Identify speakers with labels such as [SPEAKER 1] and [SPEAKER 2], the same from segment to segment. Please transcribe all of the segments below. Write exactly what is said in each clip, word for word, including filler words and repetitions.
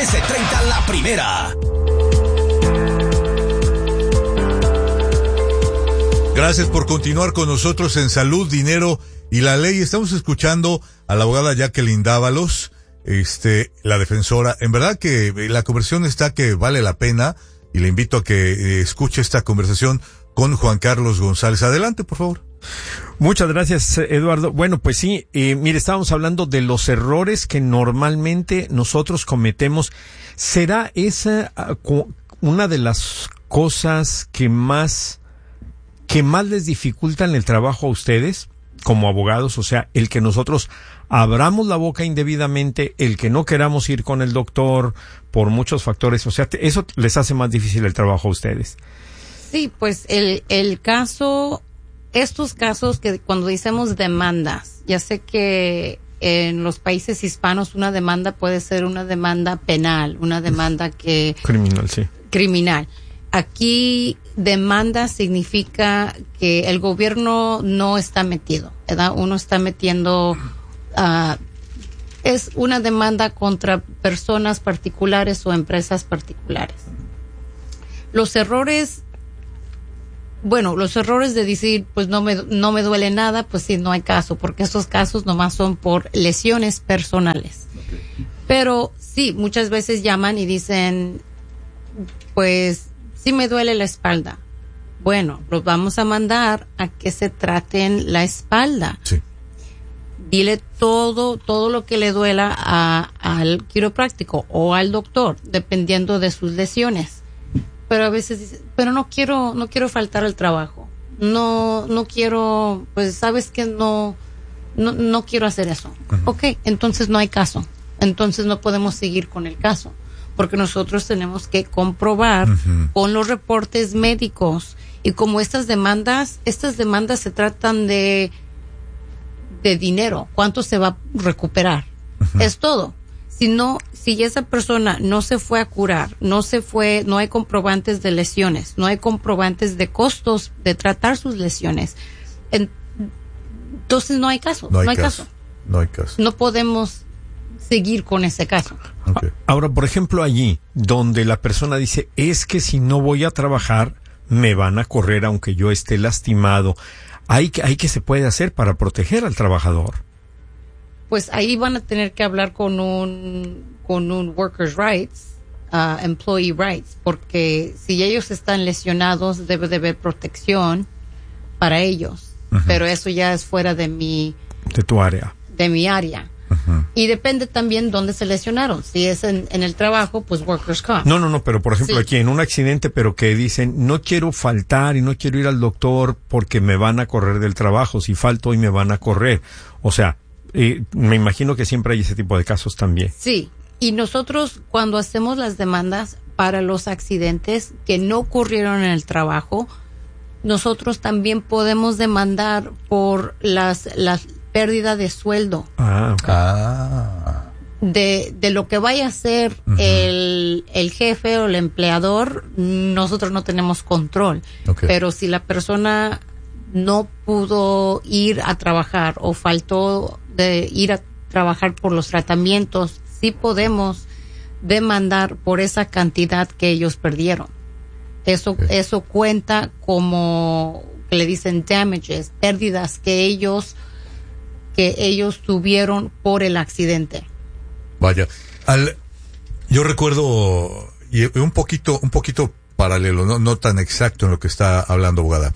[SPEAKER 1] trece treinta La Primera.
[SPEAKER 2] Gracias por continuar con nosotros en Salud, Dinero y la Ley. Estamos escuchando a la abogada Jacqueline Dávalos, este, la defensora. En verdad que la conversación está que vale la pena y le invito a que eh, escuche esta conversación con Juan Carlos González. Adelante, por favor.
[SPEAKER 3] Muchas gracias, Eduardo. Bueno, pues sí, eh, mire, estábamos hablando de los errores que normalmente nosotros cometemos. ¿Será esa uh, una de las cosas que más, que más les dificultan el trabajo a ustedes como abogados? O sea, el que nosotros abramos la boca indebidamente, el que no queramos ir con el doctor por muchos factores. O sea, eso les hace más difícil el trabajo a ustedes.
[SPEAKER 4] Sí, pues el, el caso... Estos casos que cuando decimos demandas, ya sé que en los países hispanos una demanda puede ser una demanda penal, una demanda que...
[SPEAKER 3] Criminal, sí.
[SPEAKER 4] Criminal. Aquí demanda significa que el gobierno no está metido, ¿verdad? Uno está metiendo... Uh, es una demanda contra personas particulares o empresas particulares. Los errores... Bueno, los errores de decir, pues no me, no me duele nada, pues sí, no hay caso, porque estos casos nomás son por lesiones personales. Okay. Pero sí, muchas veces llaman y dicen, pues sí me duele la espalda. Bueno, los vamos a mandar a que se traten la espalda.
[SPEAKER 2] Sí.
[SPEAKER 4] Dile todo, todo lo que le duela a, al quiropráctico o al doctor, dependiendo de sus lesiones. Pero a veces dice, pero no quiero, no quiero faltar al trabajo. No, no quiero, pues sabes que no, no, no quiero hacer eso. Uh-huh. Ok, entonces no hay caso. Entonces no podemos seguir con el caso. Porque nosotros tenemos que comprobar uh-huh. con los reportes médicos. Y como estas demandas, estas demandas se tratan de, de dinero. ¿Cuánto se va a recuperar? Uh-huh. Es todo. Si no, si esa persona no se fue a curar, no se fue, no hay comprobantes de lesiones, no hay comprobantes de costos de tratar sus lesiones, en, entonces no hay caso,
[SPEAKER 2] no hay,
[SPEAKER 4] no hay
[SPEAKER 2] caso,
[SPEAKER 4] caso,
[SPEAKER 2] no hay caso,
[SPEAKER 4] no podemos seguir con ese caso.
[SPEAKER 2] Okay.
[SPEAKER 3] Ahora, por ejemplo, allí donde la persona dice, es que si no voy a trabajar, me van a correr aunque yo esté lastimado, ¿hay que, hay que se puede hacer para proteger al trabajador?
[SPEAKER 4] Pues ahí van a tener que hablar con un con un workers' rights, uh, employee rights, porque si ellos están lesionados debe de haber protección para ellos, uh-huh. pero eso ya es fuera de mi
[SPEAKER 3] de tu área,
[SPEAKER 4] de mi área. Uh-huh. Y depende también dónde se lesionaron. Si es en, en el trabajo, pues workers' comp.
[SPEAKER 3] No, no, no, pero por ejemplo sí. Aquí en un accidente, pero que dicen, no quiero faltar y no quiero ir al doctor porque me van a correr del trabajo. Si falto hoy me van a correr. O sea, Eh, me imagino que siempre hay ese tipo de casos también.
[SPEAKER 4] Sí, y nosotros cuando hacemos las demandas para los accidentes que no ocurrieron en el trabajo, nosotros también podemos demandar por las las pérdida de sueldo.
[SPEAKER 3] Ah, okay.
[SPEAKER 2] ah.
[SPEAKER 4] De, de lo que vaya a hacer uh-huh. el, el jefe o el empleador, nosotros no tenemos control.
[SPEAKER 2] Okay.
[SPEAKER 4] Pero si la persona no pudo ir a trabajar o faltó de ir a trabajar por los tratamientos, sí podemos demandar por esa cantidad que ellos perdieron. Eso, okay. eso cuenta como que le dicen damages, pérdidas que ellos, que ellos tuvieron por el accidente.
[SPEAKER 2] Vaya, al, yo recuerdo, y un poquito, un poquito paralelo, no, no tan exacto en lo que está hablando, abogada.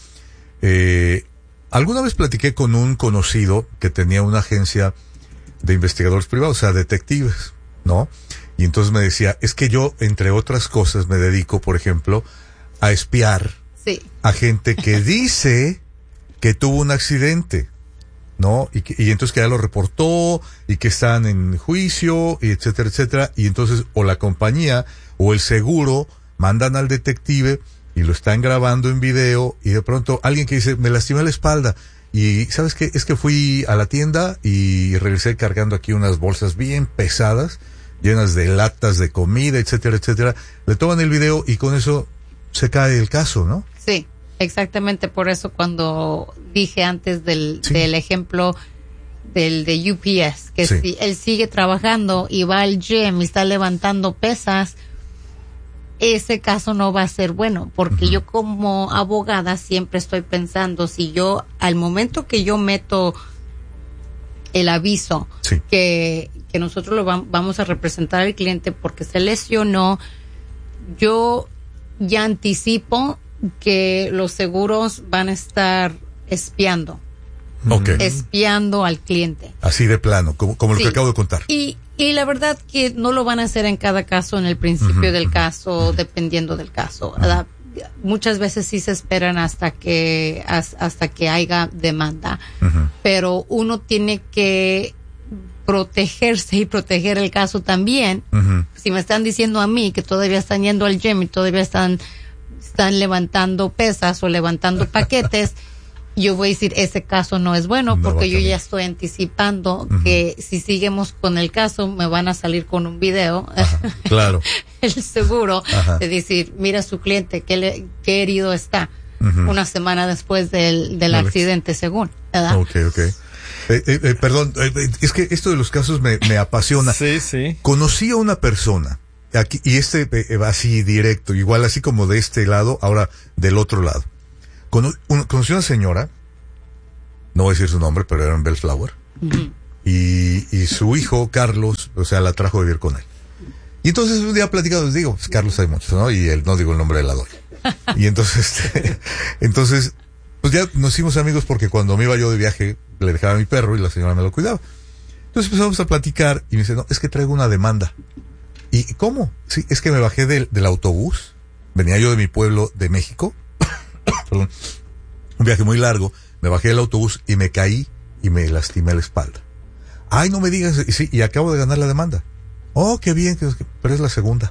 [SPEAKER 2] Eh, alguna vez platiqué con un conocido que tenía una agencia de investigadores privados, o sea, detectives, ¿no? Y entonces me decía, es que yo, entre otras cosas, me dedico, por ejemplo, a espiar
[SPEAKER 4] sí.
[SPEAKER 2] a gente que dice que tuvo un accidente, ¿no? Y, que, y entonces que ya lo reportó y que están en juicio, y etcétera, etcétera. Y entonces o la compañía o el seguro mandan al detective y lo están grabando en video, y de pronto alguien que dice, me lastimé la espalda, y ¿sabes qué? Es que fui a la tienda y regresé cargando aquí unas bolsas bien pesadas, llenas de latas de comida, etcétera, etcétera. Le toman el video y con eso se cae el caso, ¿no?
[SPEAKER 4] Sí, exactamente. Por eso cuando dije antes del, sí. del ejemplo, del de U P S, que
[SPEAKER 2] Sí.
[SPEAKER 4] si él sigue trabajando y va al gym y está levantando pesas, ese caso no va a ser bueno, porque uh-huh. yo como abogada siempre estoy pensando, si yo, al momento que yo meto el aviso
[SPEAKER 2] sí.
[SPEAKER 4] que, que nosotros lo va, vamos a representar al cliente porque se lesionó, yo ya anticipo que los seguros van a estar espiando.
[SPEAKER 2] Okay.
[SPEAKER 4] Espiando al cliente.
[SPEAKER 2] Así de plano, como, como sí. lo que acabo de contar.
[SPEAKER 4] Y, y la verdad que no lo van a hacer en cada caso, en el principio uh-huh, del uh-huh. caso, dependiendo del caso. Uh-huh. Muchas veces sí se esperan hasta que hasta que haya demanda, uh-huh. pero uno tiene que protegerse y proteger el caso también. Uh-huh. Si me están diciendo a mí que todavía están yendo al gym y todavía están están levantando pesas o levantando paquetes, yo voy a decir, ese caso no es bueno, porque no yo ya estoy anticipando uh-huh. que si seguimos con el caso, me van a salir con un video.
[SPEAKER 2] Ajá, claro.
[SPEAKER 4] El seguro
[SPEAKER 2] Ajá.
[SPEAKER 4] de decir, mira su cliente, qué, le, qué herido está, uh-huh. una semana después del, del vale. accidente, según, ¿verdad?
[SPEAKER 2] Ok, ok. Eh, eh, eh, perdón, eh, es que esto de los casos me, me apasiona.
[SPEAKER 3] Sí, sí.
[SPEAKER 2] Conocí a una persona, aquí, y este eh, así directo, igual así como de este lado, ahora del otro lado. Cono, un, conocí a una señora, no voy a decir su nombre, pero era en Bellflower, uh-huh. y, y su hijo, Carlos, o sea, la trajo a vivir con él. Y entonces un día platicado, les digo, pues Carlos hay muchos, ¿no? Y él, no digo el nombre de la doña. Y entonces, este, entonces, pues ya nos hicimos amigos porque cuando me iba yo de viaje, le dejaba a mi perro y la señora me lo cuidaba. Entonces empezamos a platicar y me dice, no, es que traigo una demanda. ¿Y cómo? Sí, es que me bajé del, del autobús, venía yo de mi pueblo de México, perdón, un viaje muy largo, me bajé del autobús y me caí y me lastimé la espalda. Ay, no me digas, y sí, y acabo de ganar la demanda. Oh, qué bien, pero es la segunda.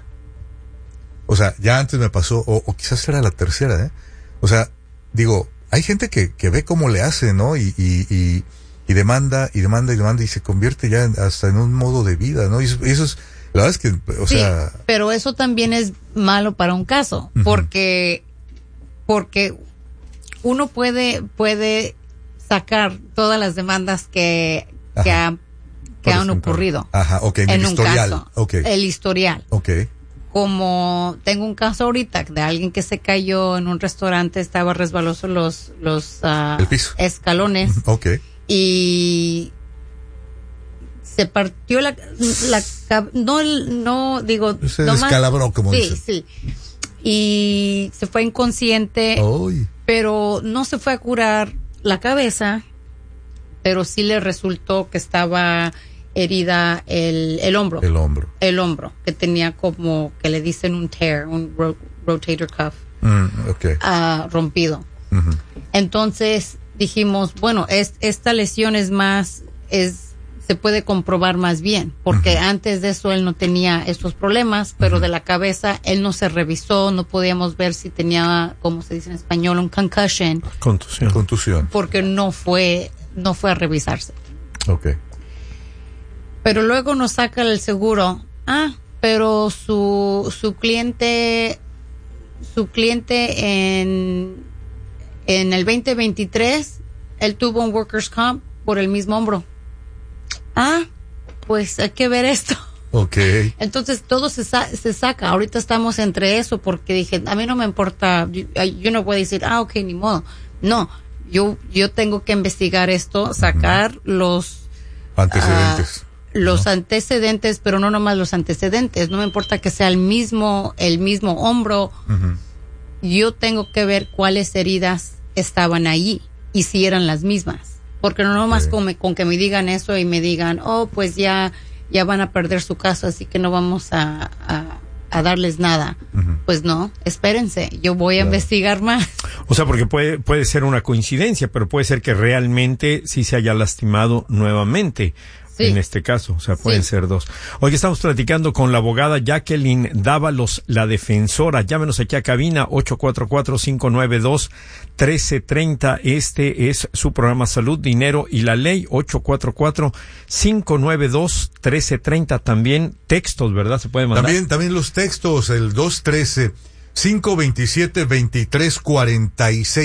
[SPEAKER 2] O sea, ya antes me pasó, o, o quizás era la tercera, ¿eh? O sea, digo, hay gente que, que ve cómo le hace, ¿no? Y, y, y, y demanda, y demanda, y demanda, y se convierte ya en, hasta en un modo de vida, ¿no? Y eso, y eso es, la verdad es que, o
[SPEAKER 4] sí,
[SPEAKER 2] sea...
[SPEAKER 4] pero eso también es malo para un caso, uh-huh. porque, porque uno puede, puede sacar todas las demandas que, que, ha, que han ocurrido.
[SPEAKER 2] Ajá, ok, en, en el historial.
[SPEAKER 4] Caso,
[SPEAKER 2] okay.
[SPEAKER 4] El historial.
[SPEAKER 2] Ok.
[SPEAKER 4] Como tengo un caso ahorita de alguien que se cayó en un restaurante, estaba resbaloso los, los uh,
[SPEAKER 2] el piso.
[SPEAKER 4] escalones.
[SPEAKER 2] Ok.
[SPEAKER 4] Y se partió la, la no, no digo.
[SPEAKER 2] Se
[SPEAKER 4] no
[SPEAKER 2] descalabró,
[SPEAKER 4] más,
[SPEAKER 2] como
[SPEAKER 4] sí,
[SPEAKER 2] dicen.
[SPEAKER 4] Sí, sí. Y se fue inconsciente,
[SPEAKER 2] Oy.
[SPEAKER 4] pero no se fue a curar la cabeza, pero sí le resultó que estaba herida el, el hombro.
[SPEAKER 2] El hombro.
[SPEAKER 4] El hombro, que tenía como, que le dicen un tear, un ro- rotator cuff.
[SPEAKER 2] Mm, okay.
[SPEAKER 4] uh, rompido. Uh-huh. Entonces dijimos, bueno, es, esta lesión es más, es se puede comprobar más bien, porque uh-huh. antes de eso él no tenía estos problemas, pero uh-huh. de la cabeza él no se revisó, no podíamos ver si tenía, como se dice en español, un concussion.
[SPEAKER 3] Contusión.
[SPEAKER 2] Contusión.
[SPEAKER 4] Porque no fue, no fue a revisarse.
[SPEAKER 2] Okay.
[SPEAKER 4] Pero luego nos saca el seguro, ah, pero su, su cliente, su cliente en, en el veinte veintitrés, él tuvo un workers' comp por el mismo hombro. Ah, pues hay que ver esto.
[SPEAKER 2] Okay.
[SPEAKER 4] Entonces todo se, sa- se saca. Ahorita estamos entre eso porque dije, a mí no me importa, yo, yo no voy a decir, ah, ok, ni modo. No, yo, yo tengo que investigar esto, sacar uh-huh. los
[SPEAKER 2] antecedentes.
[SPEAKER 4] Uh, los ¿no? antecedentes, pero no nomás los antecedentes. No me importa que sea el mismo, el mismo hombro. Uh-huh. Yo tengo que ver cuáles heridas estaban ahí y si eran las mismas. Porque no nomás sí. con, con que me digan eso y me digan, oh, pues ya, ya van a perder su caso, así que no vamos a, a, a darles nada. Uh-huh. Pues no, espérense, yo voy a claro. investigar más.
[SPEAKER 3] O sea, porque puede, puede ser una coincidencia, pero puede ser que realmente sí se haya lastimado nuevamente. Sí. En este caso, o sea, pueden sí. ser dos. Hoy estamos platicando con la abogada Jacqueline Dávalos, la defensora. Llámenos aquí a cabina ocho cuatro cuatro, cinco nueve dos, uno tres tres cero. Este es su programa Salud, Dinero y la Ley. ocho cuatro cuatro, cinco nueve dos, uno tres tres cero. También textos, ¿verdad? Se puede mandar.
[SPEAKER 2] También, también los textos, el dos uno tres, cinco dos siete, dos tres cuatro seis.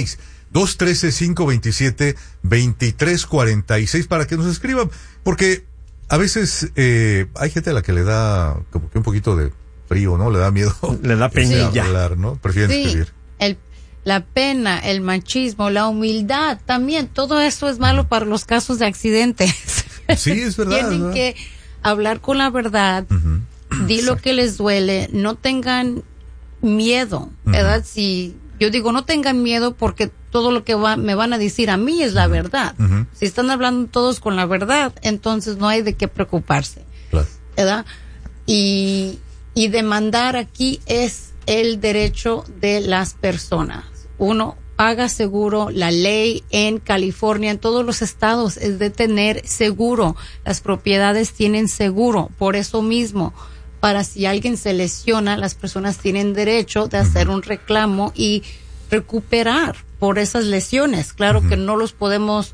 [SPEAKER 2] dos uno tres, cinco dos siete, dos tres cuatro seis para que nos escriban, porque a veces eh, hay gente a la que le da como que un poquito de frío, ¿no? Le da miedo.
[SPEAKER 3] Le da penilla.
[SPEAKER 2] Sí. Hablar, ¿no? Prefieren
[SPEAKER 4] sí,
[SPEAKER 2] escribir.
[SPEAKER 4] El, la pena, el machismo, la humildad, también, todo eso es malo para los casos de accidentes.
[SPEAKER 2] Sí, es verdad.
[SPEAKER 4] Tienen
[SPEAKER 2] ¿verdad?
[SPEAKER 4] que hablar con la verdad,
[SPEAKER 2] Uh-huh.
[SPEAKER 4] di lo que les duele, no tengan miedo, ¿verdad? Uh-huh. Si yo digo, no tengan miedo porque todo lo que va, me van a decir a mí es la uh-huh. verdad. Uh-huh. Si están hablando todos con la verdad, entonces no hay de qué preocuparse, claro. ¿verdad? Y, y demandar aquí es el derecho de las personas. Uno paga seguro, la ley en California, en todos los estados, es de tener seguro. Las propiedades tienen seguro, por eso mismo, para si alguien se lesiona, las personas tienen derecho de hacer un reclamo y recuperar por esas lesiones. Claro uh-huh. que no los podemos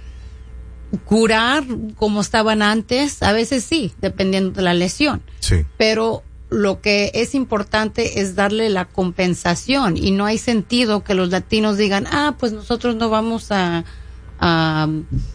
[SPEAKER 4] curar como estaban antes, a veces sí, dependiendo de la lesión. Sí. Pero lo que es importante es darle la compensación y no hay sentido que los latinos digan, ah, pues nosotros no vamos a, a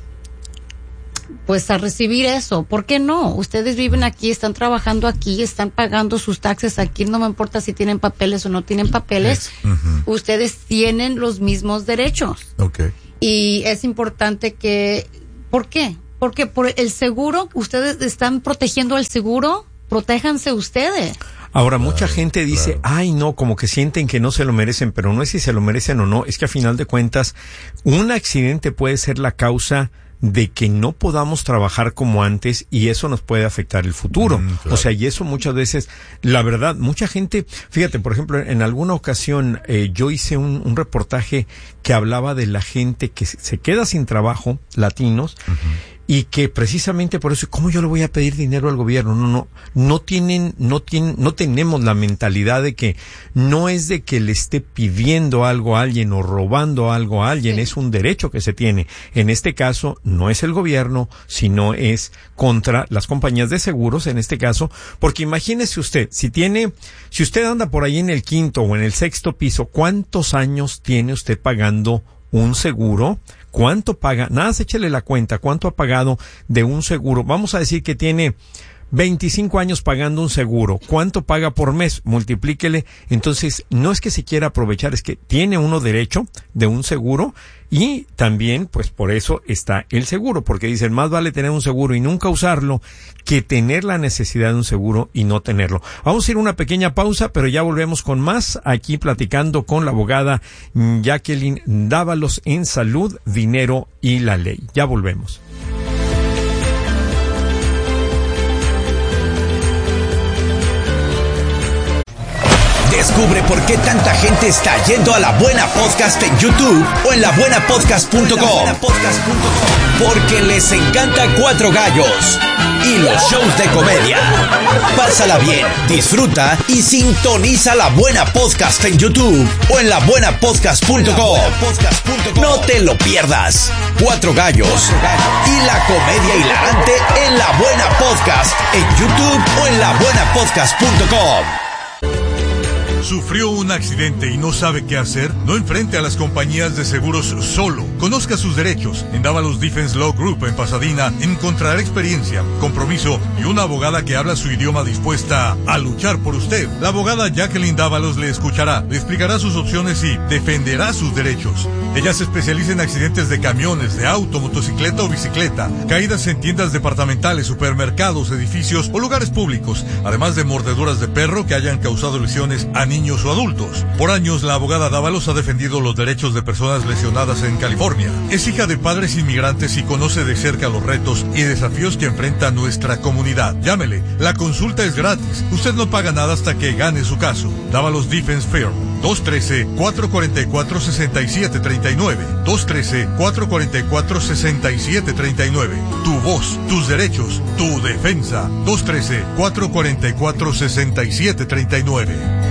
[SPEAKER 4] pues a recibir eso. ¿Por qué no? Ustedes viven aquí, están trabajando aquí, están pagando sus taxes aquí, no me importa si tienen papeles o no tienen papeles, uh-huh. ustedes tienen los mismos derechos. Okay. Y es importante que, ¿por qué? Porque por el seguro, ustedes están protegiendo al seguro, protéjanse ustedes.
[SPEAKER 3] Ahora, claro, mucha gente dice, claro. ay, no, como que sienten que no se lo merecen, pero no es si se lo merecen o no, es que a final de cuentas, un accidente puede ser la causa de que no podamos trabajar como antes y eso nos puede afectar el futuro. Mm, claro. O sea, y eso muchas veces, la verdad, mucha gente, fíjate, por ejemplo, en alguna ocasión eh, yo hice un, un reportaje que hablaba de la gente que se queda sin trabajo, latinos, uh-huh. y que precisamente por eso, ¿cómo yo le voy a pedir dinero al gobierno? No, no, no tienen, no tienen, no tenemos la mentalidad de que no es de que le esté pidiendo algo a alguien o robando algo a alguien, sí. es un derecho que se tiene. En este caso, no es el gobierno, sino es contra las compañías de seguros, en este caso, porque imagínese usted, si tiene, si usted anda por ahí en el quinto o en el sexto piso, ¿cuántos años tiene usted pagando un seguro? ¿Cuánto paga? Nada, échele la cuenta. ¿Cuánto ha pagado de un seguro? Vamos a decir que tiene veinticinco años pagando un seguro. ¿Cuánto paga por mes? Multiplíquele. Entonces, no es que se quiera aprovechar, es que tiene uno derecho de un seguro y también, pues por eso está el seguro, porque dicen, más vale tener un seguro y nunca usarlo que tener la necesidad de un seguro y no tenerlo. Vamos a ir a una pequeña pausa, pero ya volvemos con más aquí platicando con la abogada Jacqueline Dávalos en Salud, Dinero y la Ley. Ya volvemos.
[SPEAKER 1] Descubre por qué tanta gente está yendo a La Buena Podcast en YouTube o en la buena podcast punto com. Porque les encanta Cuatro Gallos y los shows de comedia. Pásala bien, disfruta y sintoniza La Buena Podcast en YouTube o en la buena podcast punto com. No te lo pierdas. Cuatro Gallos y la comedia hilarante en La Buena Podcast en YouTube o en la buena podcast punto com.
[SPEAKER 2] ¿Sufrió un accidente y no sabe qué hacer? No enfrente a las compañías de seguros solo. Conozca sus derechos. En Dávalos Defense Law Group en Pasadena encontrará experiencia, compromiso y una abogada que habla su idioma dispuesta a luchar por usted. La abogada Jacqueline Dávalos le escuchará, le explicará sus opciones y defenderá sus derechos. Ella se especializa en accidentes de camiones, de auto, motocicleta o bicicleta, caídas en tiendas departamentales, supermercados, edificios o lugares públicos, además de mordeduras de perro que hayan causado lesiones a niños o adultos. Por años, la abogada Dávalos ha defendido los derechos de personas lesionadas en California. Es hija de padres inmigrantes y conoce de cerca los retos y desafíos que enfrenta nuestra comunidad. Llámele, la consulta es gratis. Usted no paga nada hasta que gane su caso. Dávalos Defense Firm, dos uno tres, cuatro cuatro cuatro, seis siete tres nueve, dos uno tres, cuatro cuatro cuatro, seis siete tres nueve. Tu voz, tus derechos, tu defensa. dos uno tres, cuatro cuatro cuatro, seis siete tres nueve.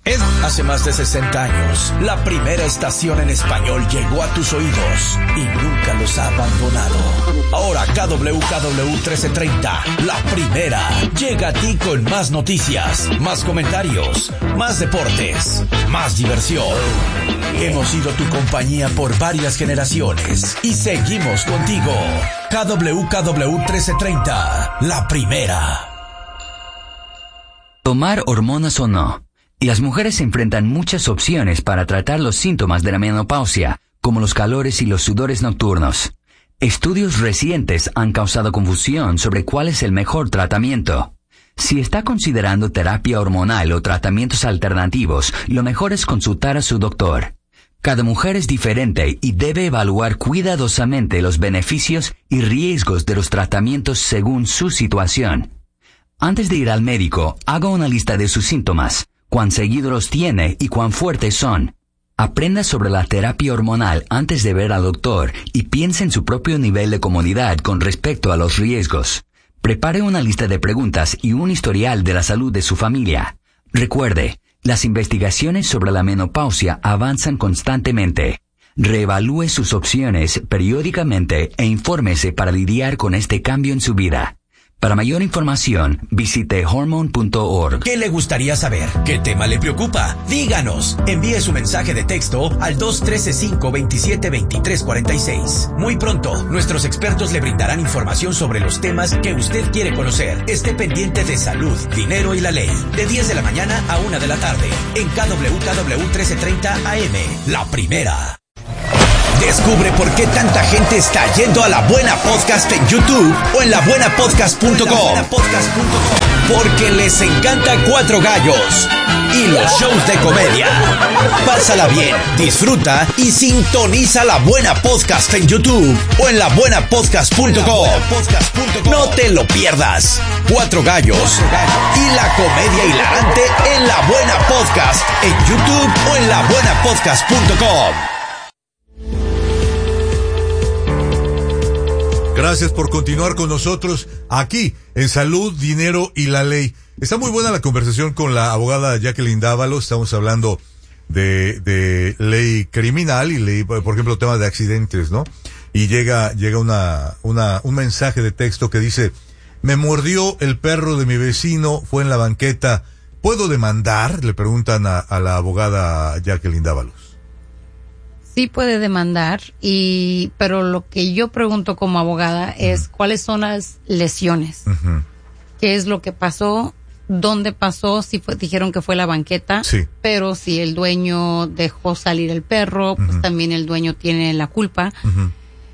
[SPEAKER 1] Es hace más de sesenta años, la primera estación en español llegó a tus oídos y nunca los ha abandonado. Ahora K W K W trece treinta, la primera, llega a ti con más noticias, más comentarios, más deportes, más diversión. Hemos sido tu compañía por varias generaciones y seguimos contigo. K W K W trece treinta, la primera.
[SPEAKER 5] Tomar hormonas o no. Y las mujeres enfrentan muchas opciones para tratar los síntomas de la menopausia, como los calores y los sudores nocturnos. Estudios recientes han causado confusión sobre cuál es el mejor tratamiento. Si está considerando terapia hormonal o tratamientos alternativos, lo mejor es consultar a su doctor. Cada mujer es diferente y debe evaluar cuidadosamente los beneficios y riesgos de los tratamientos según su situación. Antes de ir al médico, haga una lista de sus síntomas, cuán seguido los tiene y cuán fuertes son. Aprenda sobre la terapia hormonal antes de ver al doctor y piense en su propio nivel de comodidad con respecto a los riesgos. Prepare una lista de preguntas y un historial de la salud de su familia. Recuerde, las investigaciones sobre la menopausia avanzan constantemente. Reevalúe sus opciones periódicamente e infórmese para lidiar con este cambio en su vida. Para mayor información, visite hormone punto org.
[SPEAKER 1] ¿Qué le gustaría saber? ¿Qué tema le preocupa? Díganos. Envíe su mensaje de texto al dos uno tres cinco dos siete dos tres cuatro seis. Muy pronto, nuestros expertos le brindarán información sobre los temas que usted quiere conocer. Esté pendiente de salud, dinero y la ley. De diez de la mañana a una de la tarde. En K W K W trece treinta A M. La primera. Descubre por qué tanta gente está yendo a La Buena Podcast en YouTube o en la buena podcast punto com. Porque les encanta Cuatro Gallos y los shows de comedia. Pásala bien, disfruta y sintoniza La Buena Podcast en YouTube o en la buena podcast punto com. No te lo pierdas. Cuatro Gallos y la comedia hilarante en La Buena Podcast en YouTube o en la buena podcast punto com.
[SPEAKER 2] Gracias por continuar con nosotros aquí en Salud, Dinero y la Ley. Está muy buena la conversación con la abogada Jacqueline Dávalos. Estamos hablando de, de ley criminal y ley, por ejemplo, tema de accidentes, ¿no? Y llega, llega una, una, un mensaje de texto que dice: me mordió el perro de mi vecino, fue en la banqueta. ¿Puedo demandar? Le preguntan a, a la abogada Jacqueline Dávalos.
[SPEAKER 4] Sí puede demandar, y pero lo que yo pregunto como abogada es uh-huh. cuáles son las lesiones, uh-huh. qué es lo que pasó, dónde pasó, si fue, dijeron que fue la banqueta,
[SPEAKER 2] sí.
[SPEAKER 4] pero si el dueño dejó salir el perro, uh-huh. pues también el dueño tiene la culpa, uh-huh.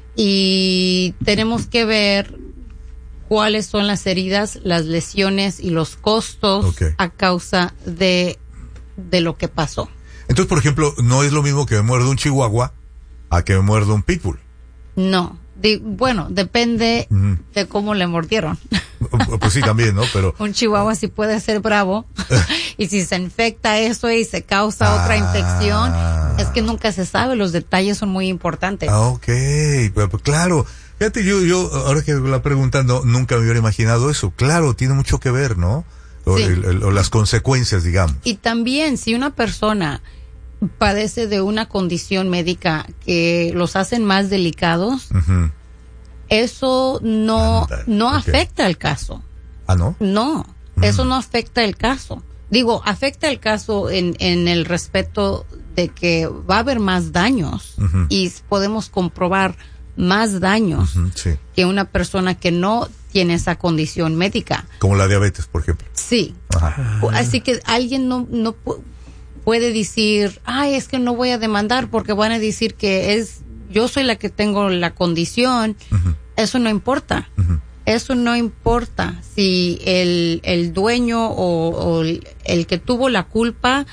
[SPEAKER 4] y tenemos que ver cuáles son las heridas, las lesiones y los costos okay. a causa de, de lo que pasó.
[SPEAKER 2] Entonces, por ejemplo, no es lo mismo que me muerda un chihuahua a que me muerda un pitbull.
[SPEAKER 4] No, de, bueno, depende uh-huh. de cómo le mordieron.
[SPEAKER 2] Pues sí, también, ¿no? Pero
[SPEAKER 4] un chihuahua sí puede ser bravo y si se infecta eso y se causa ah, otra infección, es que nunca se sabe, los detalles son muy importantes.
[SPEAKER 2] Ah, ok, pues, pues, claro. Fíjate, yo, yo, ahora que la pregunta, no, nunca me hubiera imaginado eso. Claro, tiene mucho que ver, ¿no? O, sí. el, el, o las consecuencias, digamos.
[SPEAKER 4] Y también, si una persona padece de una condición médica que los hacen más delicados, uh-huh. eso no, Anda, no okay. afecta el caso.
[SPEAKER 2] ¿Ah, no?
[SPEAKER 4] No, uh-huh. eso no afecta el caso. Digo, afecta el caso en, en el respeto de que va a haber más daños uh-huh. y podemos comprobar más daños uh-huh, sí. que una persona que no tiene esa condición médica.
[SPEAKER 2] Como la diabetes, por ejemplo.
[SPEAKER 4] Sí. Ajá. Así que alguien no, no puede decir, ay, es que no voy a demandar porque van a decir que es, yo soy la que tengo la condición. Uh-huh. Eso no importa. Uh-huh. Eso no importa si el, el dueño o, o el, el que tuvo la culpa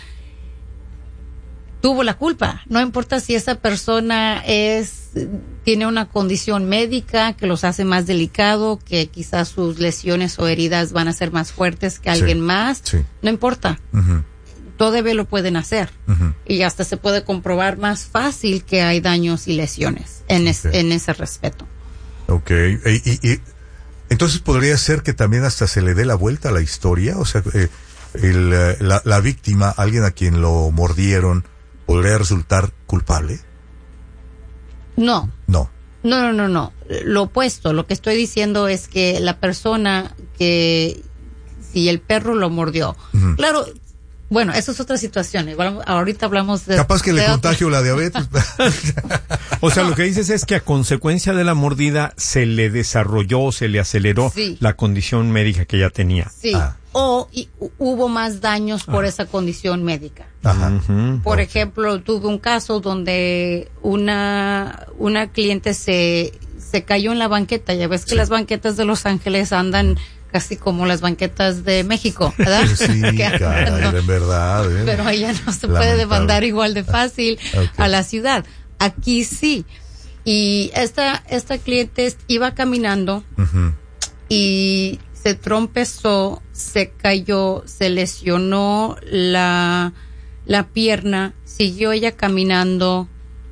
[SPEAKER 4] tuvo la culpa. No importa si esa persona es tiene una condición médica que los hace más delicado, que quizás sus lesiones o heridas van a ser más fuertes que alguien sí, más. Sí. No importa. Uh-huh. Todavía lo pueden hacer. Uh-huh. Y hasta se puede comprobar más fácil que hay daños y lesiones en, es, okay. en ese respeto.
[SPEAKER 2] Ok. Y, y, y entonces podría ser que también hasta se le dé la vuelta a la historia. O sea, eh, el, eh, la, la víctima, alguien a quien lo mordieron, podría resultar culpable?
[SPEAKER 4] No.
[SPEAKER 2] No.
[SPEAKER 4] No, no, no, no. Lo opuesto. Lo que estoy diciendo es que la persona que, si el perro lo mordió, uh-huh. claro, bueno, eso es otra situación. Igual, ahorita hablamos de...
[SPEAKER 2] Capaz que
[SPEAKER 4] de
[SPEAKER 2] le
[SPEAKER 4] otro...
[SPEAKER 2] contagio la diabetes.
[SPEAKER 3] O sea, lo que dices es que a consecuencia de la mordida se le desarrolló, se le aceleró sí. la condición médica que ya tenía.
[SPEAKER 4] Sí. Ah. O y, hubo más daños por ah. esa condición médica.
[SPEAKER 2] Ajá.
[SPEAKER 3] Uh-huh.
[SPEAKER 4] Por okay. ejemplo, tuve un caso donde una una cliente se se cayó en la banqueta. Ya ves que sí. las banquetas de Los Ángeles andan casi como las banquetas de México, ¿verdad?
[SPEAKER 2] Sí, caray, no, en verdad. ¿eh?
[SPEAKER 4] Pero allá no se Lamentable. puede demandar igual de fácil okay. a la ciudad. Aquí sí. Y esta esta cliente iba caminando
[SPEAKER 2] uh-huh.
[SPEAKER 4] y se trompezó, se cayó, se lesionó la, la pierna, siguió ella caminando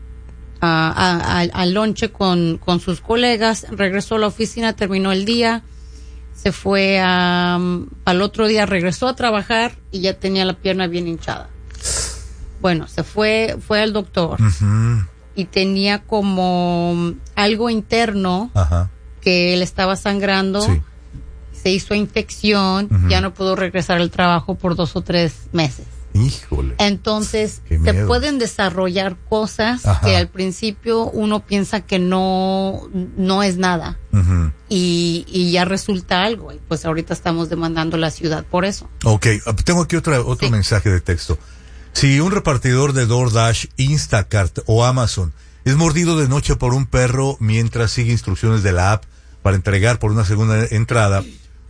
[SPEAKER 4] a, a, a, al lonche con, con sus colegas, regresó a la oficina, terminó el día, se fue a, al otro día, regresó a trabajar y ya tenía la pierna bien hinchada. Bueno, se fue, fue al doctor
[SPEAKER 2] uh-huh.
[SPEAKER 4] y tenía como algo interno
[SPEAKER 2] Ajá.
[SPEAKER 4] que le estaba sangrando.
[SPEAKER 2] Sí.
[SPEAKER 4] Se hizo infección, uh-huh. ya no pudo regresar al trabajo por dos o tres meses.
[SPEAKER 2] Híjole.
[SPEAKER 4] Entonces, se pueden desarrollar cosas Ajá. que al principio uno piensa que no, no es nada.
[SPEAKER 2] Uh-huh.
[SPEAKER 4] Y, y ya resulta algo. Y pues ahorita estamos demandando la ciudad por eso.
[SPEAKER 2] Ok, tengo aquí otra, otro sí. mensaje de texto. Si un repartidor de DoorDash, Instacart o Amazon es mordido de noche por un perro mientras sigue instrucciones de la app para entregar por una segunda entrada,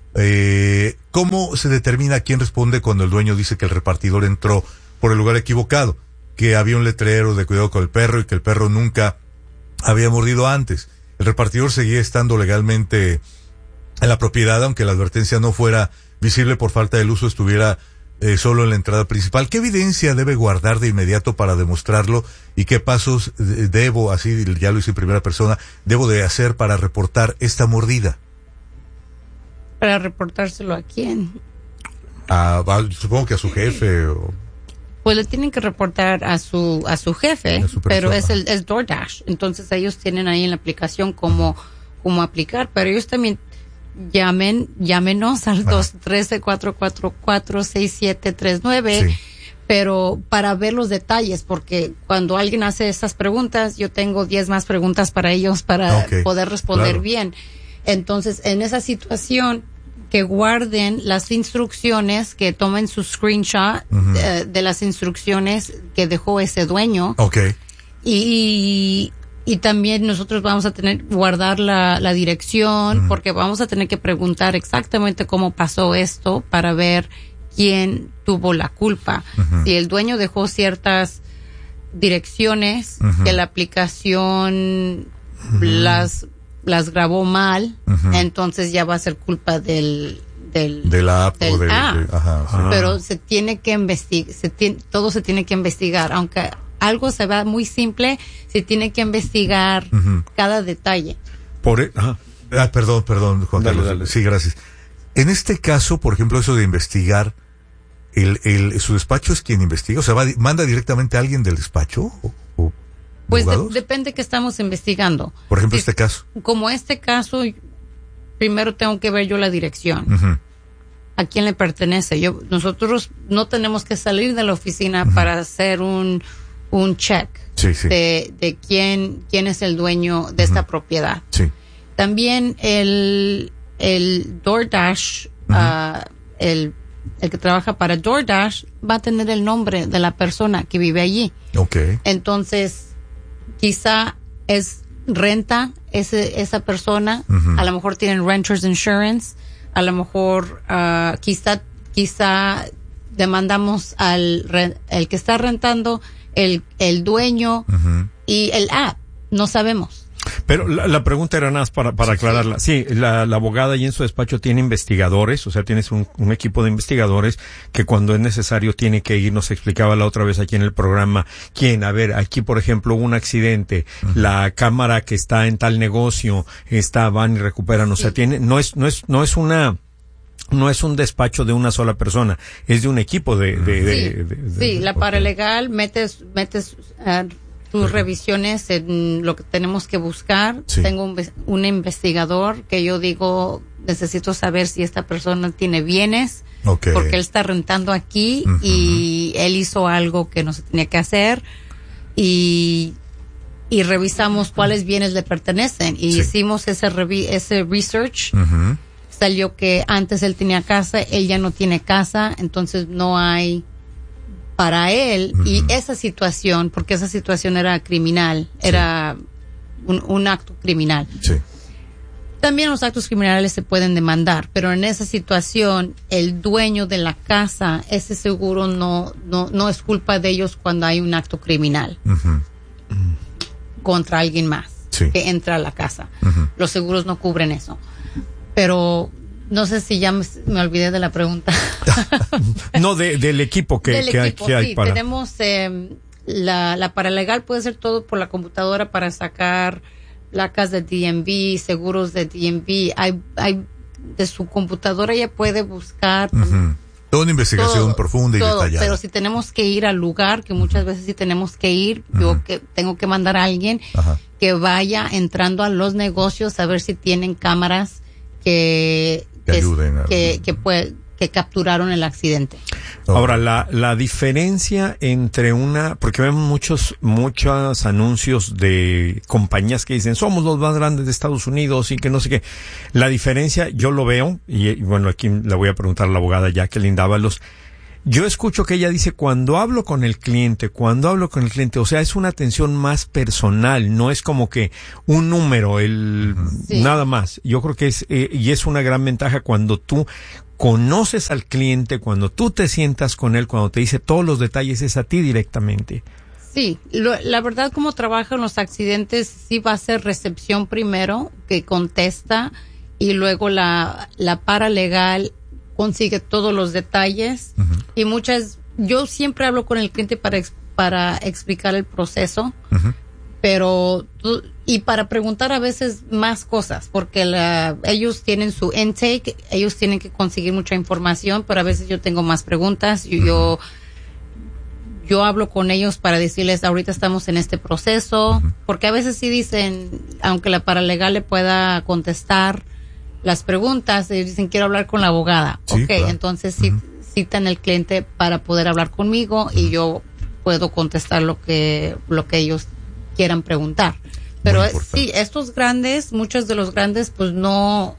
[SPEAKER 2] Eh, ¿cómo se determina quién responde cuando el dueño dice que el repartidor entró por el lugar equivocado? Que había un letrero de cuidado con el perro y que el perro nunca había mordido antes. El repartidor seguía estando legalmente en la propiedad, aunque la advertencia no fuera visible por falta de luz o estuviera eh, solo en la entrada principal. ¿Qué evidencia debe guardar de inmediato para demostrarlo? ¿Y qué pasos debo, así ya lo hice en primera persona, debo de hacer para reportar esta mordida?
[SPEAKER 4] ¿Para reportárselo a quién?
[SPEAKER 2] A, a, supongo que a su jefe. O...
[SPEAKER 4] Pues le tienen que reportar a su a su jefe, a su pero es el es DoorDash. Entonces ellos tienen ahí en la aplicación cómo, cómo aplicar. Pero ellos también llamen, llámenos al dos uno tres, cuatro cuatro cuatro, seis siete tres nueve. Sí. Pero para ver los detalles, porque cuando alguien hace estas preguntas, yo tengo diez más preguntas para ellos para okay, poder responder claro. bien. Entonces, en esa situación, que guarden las instrucciones, que tomen su screenshot uh-huh. de, de las instrucciones que dejó ese dueño.
[SPEAKER 2] Okay.
[SPEAKER 4] Y, y también nosotros vamos a tener que guardar la, la dirección, uh-huh. porque vamos a tener que preguntar exactamente cómo pasó esto para ver quién tuvo la culpa. Uh-huh. Si el dueño dejó ciertas direcciones, uh-huh. que la aplicación uh-huh. las las grabó mal, uh-huh. entonces ya va a ser culpa del del
[SPEAKER 2] de la app
[SPEAKER 4] del
[SPEAKER 2] o del,
[SPEAKER 4] app.
[SPEAKER 2] De, ajá, sí.
[SPEAKER 4] Pero se tiene que investigar, se tiene, todo se tiene que investigar, aunque algo se va muy simple, se tiene que investigar uh-huh. cada detalle.
[SPEAKER 2] Por e- ajá. Ah, perdón, perdón, Juan dale, Carlos. Dale. Sí, gracias. En este caso, por ejemplo, eso de investigar, el el su despacho es quien investiga, o sea, va, manda directamente a alguien del despacho o, o
[SPEAKER 4] Pues de, depende que estamos investigando.
[SPEAKER 2] Por ejemplo,
[SPEAKER 4] si,
[SPEAKER 2] este caso.
[SPEAKER 4] Como este caso, primero tengo que ver yo la dirección.
[SPEAKER 2] Uh-huh.
[SPEAKER 4] ¿A quién le pertenece? Yo, nosotros no tenemos que salir de la oficina uh-huh. para hacer un, un check
[SPEAKER 2] sí, sí.
[SPEAKER 4] de, de quién, quién es el dueño de uh-huh. esta propiedad.
[SPEAKER 2] Sí.
[SPEAKER 4] También el, el DoorDash, uh-huh. uh, el, el que trabaja para DoorDash, va a tener el nombre de la persona que vive allí.
[SPEAKER 2] Okay.
[SPEAKER 4] Entonces, quizá es renta ese, esa persona, uh-huh. a lo mejor tienen renters insurance, a lo mejor uh, quizá quizá demandamos al re, el que está rentando, el el dueño
[SPEAKER 2] uh-huh.
[SPEAKER 4] y el app, no sabemos.
[SPEAKER 3] Pero la, la pregunta era nada más para, para aclararla. Sí, la, la abogada ahí en su despacho tiene investigadores, o sea, tienes un, un equipo de investigadores que cuando es necesario tiene que ir, nos explicaba la otra vez aquí en el programa, quién, a ver, aquí por ejemplo hubo un accidente, uh-huh. la cámara que está en tal negocio, está, van y recuperan, o sea, sí. tiene, no es, no es, no es una, no es un despacho de una sola persona, es de un equipo de... de,
[SPEAKER 4] sí,
[SPEAKER 3] de, de, de
[SPEAKER 4] sí
[SPEAKER 3] de,
[SPEAKER 4] la
[SPEAKER 3] okay.
[SPEAKER 4] paralegal metes, metes uh, tus okay. revisiones en lo que tenemos que buscar. Sí. Tengo un, un investigador que yo digo, necesito saber si esta persona tiene bienes, okay. porque él está rentando aquí uh-huh. y él hizo algo que no se tenía que hacer, y, y revisamos cuáles bienes le pertenecen, y sí. hicimos ese, revi- ese research. Uh-huh. Salió que antes él tenía casa, él ya no tiene casa, entonces no hay para él. Uh-huh. Y esa situación, porque esa situación era criminal, sí. era un, un acto criminal.
[SPEAKER 2] Sí.
[SPEAKER 4] También los actos criminales se pueden demandar, pero en esa situación el dueño de la casa, ese seguro no no no es culpa de ellos cuando hay un acto criminal uh-huh. contra alguien más
[SPEAKER 2] sí.
[SPEAKER 4] que entra a la casa.
[SPEAKER 2] Uh-huh.
[SPEAKER 4] Los seguros no cubren eso. Pero no sé si ya me, me olvidé de la pregunta.
[SPEAKER 3] No, de, del equipo que,
[SPEAKER 4] del
[SPEAKER 3] que,
[SPEAKER 4] equipo,
[SPEAKER 3] hay, que hay
[SPEAKER 4] sí,
[SPEAKER 3] para...
[SPEAKER 4] tenemos eh, la, la paralegal puede hacer todo por la computadora para sacar placas de D M V, seguros de D M V. Hay, hay de su computadora ella puede buscar
[SPEAKER 2] uh-huh. toda una investigación
[SPEAKER 4] todo,
[SPEAKER 2] profunda y
[SPEAKER 4] todo,
[SPEAKER 2] detallada.
[SPEAKER 4] Pero si tenemos que ir al lugar, que muchas uh-huh. veces sí tenemos que ir, uh-huh. yo que tengo que mandar a alguien uh-huh. que vaya entrando a los negocios a ver si tienen cámaras que
[SPEAKER 2] que, que ayuden a...
[SPEAKER 4] que, que, puede, que capturaron el accidente.
[SPEAKER 3] Okay. Ahora, la, la diferencia entre una, porque vemos muchos, muchos anuncios de compañías que dicen, somos los más grandes de Estados Unidos y que no sé qué. La diferencia, yo lo veo, y, y bueno, aquí le voy a preguntar a la abogada Jacqueline Dávalos. Yo escucho que ella dice, cuando hablo con el cliente, cuando hablo con el cliente, o sea, es una atención más personal, no es como que un número, el sí. nada más. Yo creo que es, eh, y es una gran ventaja cuando tú conoces al cliente, cuando tú te sientas con él, cuando te dice todos los detalles, es a ti directamente.
[SPEAKER 4] Sí, lo, la verdad, como trabajan los accidentes, sí va a ser recepción primero, que contesta, y luego la, la paralegal consigue todos los detalles uh-huh. y muchas, yo siempre hablo con el cliente para para explicar el proceso, uh-huh. pero y para preguntar a veces más cosas, porque la, ellos tienen su intake, ellos tienen que conseguir mucha información, pero a veces yo tengo más preguntas, y uh-huh. yo yo hablo con ellos para decirles, ahorita estamos en este proceso, uh-huh. porque a veces sí dicen, aunque la paralegal le pueda contestar las preguntas, ellos dicen, quiero hablar con la abogada.
[SPEAKER 2] Sí,
[SPEAKER 4] ok,
[SPEAKER 2] claro.
[SPEAKER 4] entonces uh-huh. citan el cliente para poder hablar conmigo uh-huh. y yo puedo contestar lo que lo que ellos quieran preguntar. Pero sí, estos grandes, muchos de los grandes, pues no,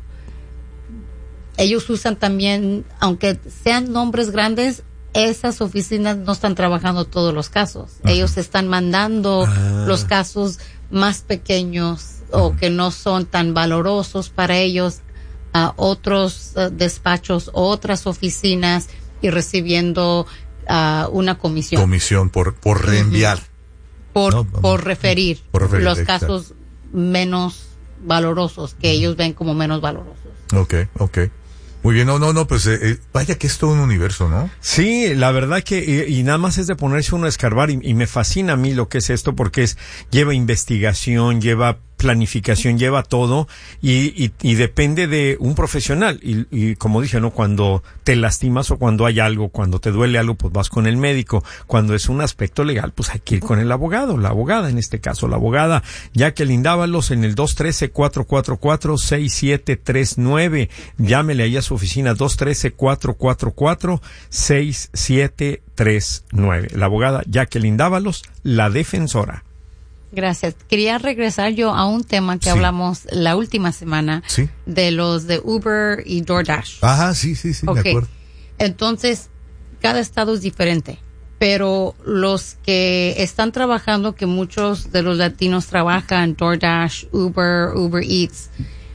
[SPEAKER 4] ellos usan también, aunque sean nombres grandes, esas oficinas no están trabajando todos los casos. Uh-huh. Ellos están mandando uh-huh. los casos más pequeños uh-huh. o que no son tan valorosos para ellos a otros uh, despachos, otras oficinas, y recibiendo uh, una comisión.
[SPEAKER 2] Comisión por, por reenviar.
[SPEAKER 4] Uh-huh. Por, no, por, referir por referir los exacto. casos menos valorosos, que uh-huh. ellos ven como menos valorosos.
[SPEAKER 2] Okay, okay. Muy bien, no, no, no, pues eh, vaya que es todo un universo, ¿no?
[SPEAKER 3] Sí, la verdad que, y, y nada más es de ponerse uno a escarbar, y, y me fascina a mí lo que es esto, porque es, lleva investigación, lleva planificación, lleva todo, y, y, y depende de un profesional, y, y como dije, ¿no? Cuando te lastimas o cuando hay algo, cuando te duele algo, pues vas con el médico. Cuando es un aspecto legal, pues hay que ir con el abogado, la abogada en este caso, la abogada Jacqueline Dávalos en el dos uno tres, cuatro cuatro cuatro, seis siete tres nueve. Llámele ahí a su oficina, dos uno tres, cuatro cuatro cuatro, seis siete tres nueve. La abogada Jacqueline Dávalos, la defensora.
[SPEAKER 4] Gracias. Quería regresar yo a un tema que sí. hablamos la última semana
[SPEAKER 2] sí.
[SPEAKER 4] de los de Uber y DoorDash.
[SPEAKER 2] Ajá, sí, sí, sí,
[SPEAKER 4] okay.
[SPEAKER 2] de acuerdo.
[SPEAKER 4] Entonces, cada estado es diferente, pero los que están trabajando, que muchos de los latinos trabajan, DoorDash, Uber, Uber Eats,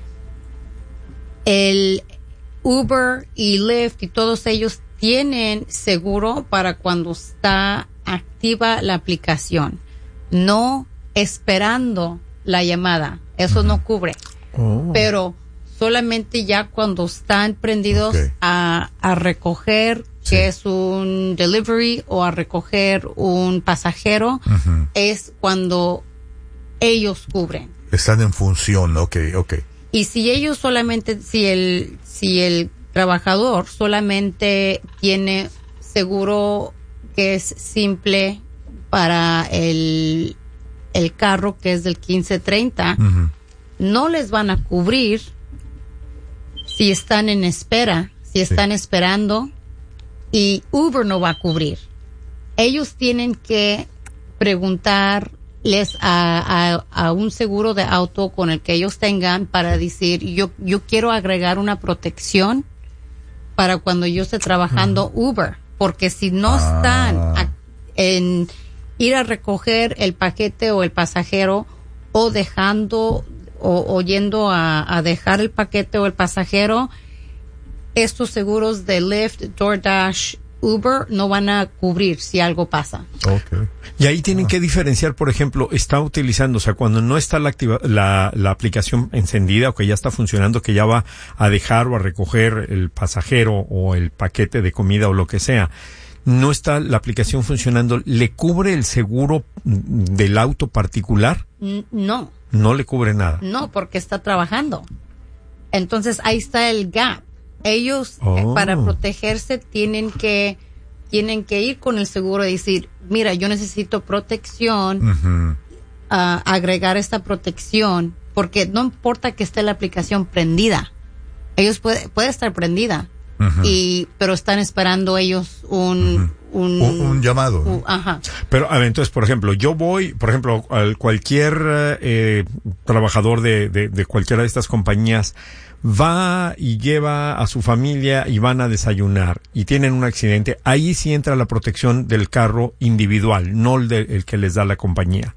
[SPEAKER 4] el Uber y Lyft y todos ellos tienen seguro para cuando está activa la aplicación, no esperando la llamada, eso uh-huh. no cubre, oh. pero solamente ya cuando están prendidos okay. a, a recoger, sí. que es un delivery, o a recoger un pasajero, uh-huh. es cuando ellos cubren.
[SPEAKER 2] Están en función, ok, ok.
[SPEAKER 4] Y si ellos solamente, si el, si el trabajador solamente tiene seguro que es simple para el, el carro, que es del quince treinta, uh-huh. no les van a cubrir si están en espera, si están sí. esperando, y Uber no va a cubrir. Ellos tienen que preguntarles a, a, a un seguro de auto con el que ellos tengan para decir, yo, yo quiero agregar una protección para cuando yo esté trabajando uh-huh. Uber, porque si no ah. están a, en ir a recoger el paquete o el pasajero, o dejando o, o yendo a, a dejar el paquete o el pasajero, estos seguros de Lyft, DoorDash, Uber no van a cubrir si algo pasa.
[SPEAKER 3] Okay. Y ahí tienen ah. que diferenciar, por ejemplo, está utilizando, o sea, cuando no está la, activa, la, la aplicación encendida o que ya está funcionando, que ya va a dejar o a recoger el pasajero o el paquete de comida o lo que sea, no está la aplicación funcionando, ¿le cubre el seguro del auto particular?
[SPEAKER 4] No.
[SPEAKER 3] No le cubre nada.
[SPEAKER 4] No, porque está trabajando. Entonces ahí está el gap. Ellos oh. eh, para protegerse tienen que tienen que ir con el seguro y decir, mira, yo necesito protección, uh-huh. uh, agregar esta protección, porque no importa que esté la aplicación prendida, ellos puede puede estar prendida, uh-huh. y pero están esperando ellos un
[SPEAKER 2] uh-huh. un, un, un llamado.
[SPEAKER 4] Un, ajá.
[SPEAKER 3] Pero a ver, entonces, por ejemplo, yo voy, por ejemplo, al cualquier eh, trabajador de, de de cualquiera de estas compañías va y lleva a su familia y van a desayunar y tienen un accidente, ahí sí entra la protección del carro individual, no el, de, el que les da la compañía.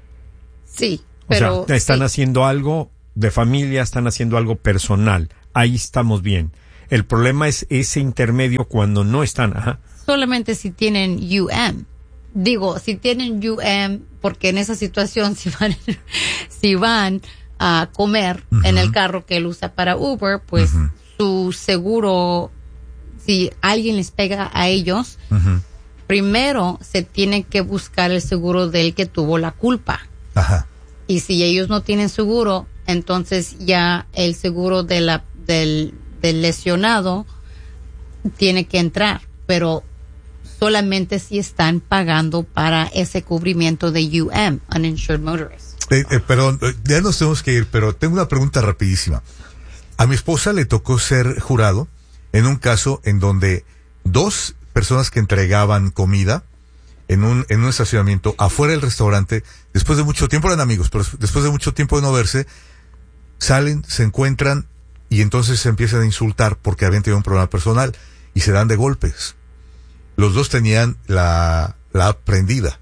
[SPEAKER 4] Sí, pero...
[SPEAKER 3] O sea, están
[SPEAKER 4] sí.
[SPEAKER 3] haciendo algo de familia, están haciendo algo personal, ahí estamos bien. El problema es ese intermedio cuando no están, ajá.
[SPEAKER 4] Solamente si tienen U M. Digo, si tienen U M, porque en esa situación si van, si van a comer uh-huh. en el carro que él usa para Uber, pues uh-huh. su seguro, si alguien les pega a ellos, uh-huh. primero se tiene que buscar el seguro del que tuvo la culpa. Ajá. Y si ellos no tienen seguro, entonces ya el seguro de la del, del lesionado tiene que entrar, pero solamente si están pagando para ese cubrimiento de U M, Uninsured Motorist.
[SPEAKER 2] Eh, eh, perdón, ya nos tenemos que ir, pero tengo una pregunta rapidísima. A mi esposa le tocó ser jurado en un caso en donde dos personas que entregaban comida en un en un estacionamiento afuera del restaurante, después de mucho tiempo, eran amigos, pero después de mucho tiempo de no verse, salen, se encuentran y entonces se empiezan a insultar porque habían tenido un problema personal y se dan de golpes. Los dos tenían la la app prendida.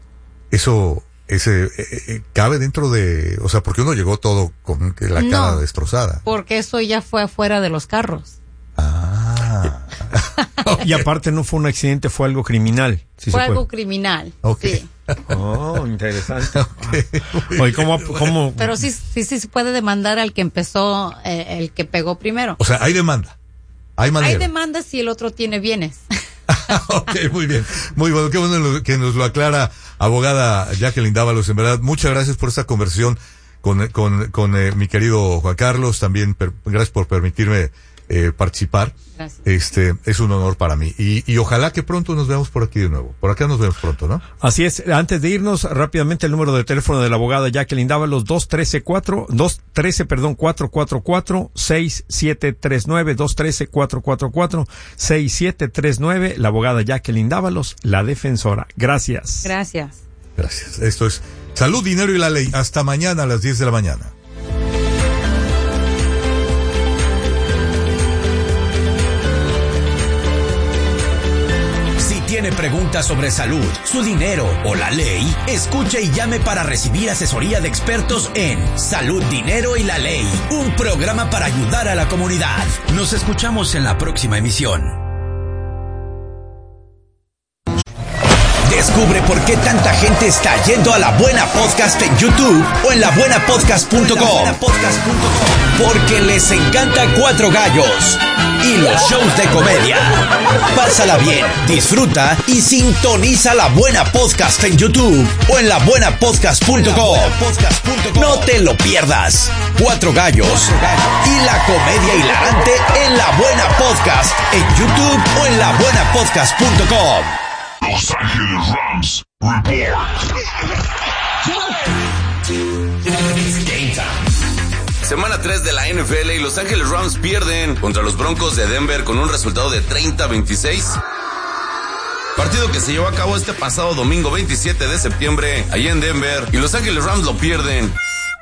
[SPEAKER 2] Eso ese eh, eh, cabe dentro de, o sea, porque uno llegó todo con la cara
[SPEAKER 4] no,
[SPEAKER 2] destrozada.
[SPEAKER 4] Porque eso ya fue afuera de los carros.
[SPEAKER 2] Ah.
[SPEAKER 3] Y aparte no fue un accidente, fue algo criminal.
[SPEAKER 4] Sí, fue algo criminal.
[SPEAKER 2] Okay.
[SPEAKER 4] Sí.
[SPEAKER 3] Oh, interesante. Okay. Oye, ¿cómo, cómo?
[SPEAKER 4] Pero sí, sí, sí se puede demandar al que empezó, eh, el que pegó primero.
[SPEAKER 2] O sea, hay demanda. Hay manera.
[SPEAKER 4] Hay demanda si el otro tiene bienes.
[SPEAKER 2] Ok, muy bien. Muy bueno. Qué bueno que nos lo aclara abogada Jacqueline Dávalos. En verdad, muchas gracias por esta conversación con, con, con eh, mi querido Juan Carlos. También per, gracias por permitirme eh, participar.
[SPEAKER 4] Gracias.
[SPEAKER 2] Este, es un honor para mí. Y, y ojalá que pronto nos veamos por aquí de nuevo. Por acá nos vemos pronto, ¿no?
[SPEAKER 3] Así es. Antes de irnos, rápidamente el número de teléfono de la abogada Jacqueline Dávalos, dos trece cuatro, dos trece, perdón, cuatro cuatro cuatro, seis siete tres nueve, dos trece, cuatro cuatro cuatro, seis siete tres nueve, la abogada Jacqueline Dávalos, la defensora. Gracias.
[SPEAKER 4] Gracias.
[SPEAKER 2] Gracias. Esto es Salud, Dinero y la Ley. Hasta mañana a las diez de la mañana.
[SPEAKER 1] ¿Tiene preguntas sobre salud, su dinero o la ley? Escuche y llame para recibir asesoría de expertos en Salud, Dinero y la Ley, un programa para ayudar a la comunidad. Nos escuchamos en la próxima emisión. Descubre por qué tanta gente está yendo a La Buena Podcast en YouTube o en la buena podcast punto com. Porque les encanta Cuatro Gallos y los shows de comedia. Pásala bien, disfruta y sintoniza La Buena Podcast en YouTube o en la buena podcast punto com. No te lo pierdas. Cuatro Gallos y la comedia hilarante en La Buena Podcast en YouTube o en la buena podcast punto com.
[SPEAKER 6] Los Ángeles Rams Report.
[SPEAKER 7] Semana tres de la N F L y Los Ángeles Rams pierden contra los Broncos de Denver con un resultado de treinta a veintiséis. Partido que se llevó a cabo este pasado domingo veintisiete de septiembre allá en Denver y Los Ángeles Rams lo pierden.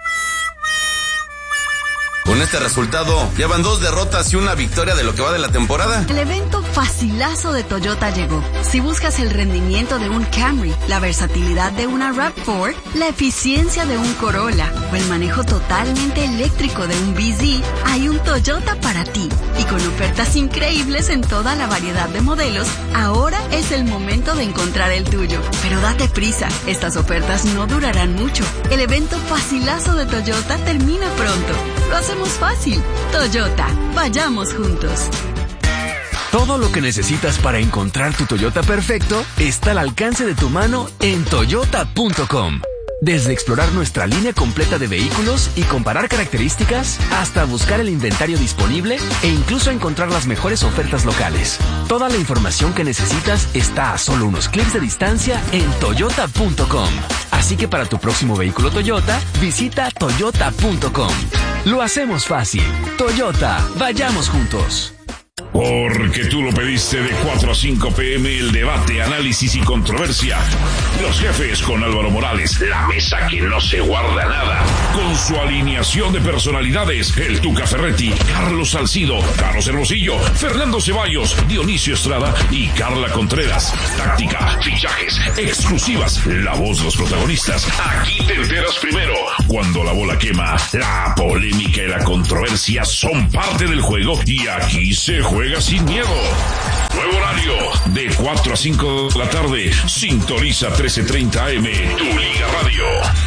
[SPEAKER 7] Con este resultado, llevan dos derrotas y una victoria de lo que va de la temporada.
[SPEAKER 8] El evento facilazo de Toyota llegó. Si buscas el rendimiento de un Camry, la versatilidad de una RAV cuatro, la eficiencia de un Corolla o el manejo totalmente eléctrico de un B Z, hay un Toyota para ti. Y con ofertas increíbles en toda la variedad de modelos, ahora es el momento de encontrar el tuyo. Pero date prisa, estas ofertas no durarán mucho. El evento facilazo de Toyota termina pronto. Lo hacemos fácil. Toyota, vayamos juntos.
[SPEAKER 9] Todo lo que necesitas para encontrar tu Toyota perfecto está al alcance de tu mano en toyota punto com. Desde explorar nuestra línea completa de vehículos y comparar características, hasta buscar el inventario disponible e incluso encontrar las mejores ofertas locales. Toda la información que necesitas está a solo unos clics de distancia en toyota punto com. Así que para tu próximo vehículo Toyota, visita toyota punto com. Lo hacemos fácil. Toyota, vayamos juntos.
[SPEAKER 6] Porque tú lo pediste de cuatro a cinco pm, el debate, análisis y controversia. Los jefes con Álvaro Morales, la mesa que no se guarda nada. Con su alineación de personalidades, el Tuca Ferretti, Carlos Salcido, Carlos Hermosillo, Fernando Ceballos, Dionisio Estrada y Carla Contreras. Táctica, fichajes, exclusivas, la voz de los protagonistas. Aquí te enteras primero. Cuando la bola quema, la polémica y la controversia son parte del juego y aquí se juega. Juega sin miedo. Nuevo horario de cuatro a cinco de la tarde. Sintoniza trece treinta A M. Tu Liga Radio.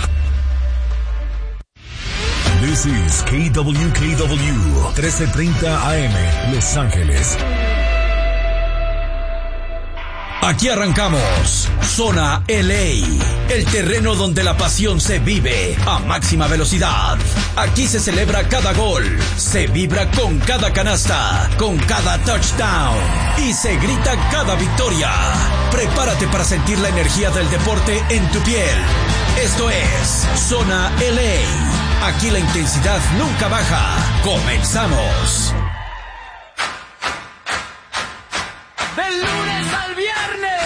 [SPEAKER 10] This is K W K W trece treinta A M Los Ángeles.
[SPEAKER 1] Aquí arrancamos Zona L A, el terreno donde la pasión se vive a máxima velocidad. Aquí se celebra cada gol, se vibra con cada canasta, con cada touchdown y se grita cada victoria. Prepárate para sentir la energía del deporte en tu piel. Esto es Zona L A. Aquí la intensidad nunca baja. Comenzamos.
[SPEAKER 11] Del lunes al viernes.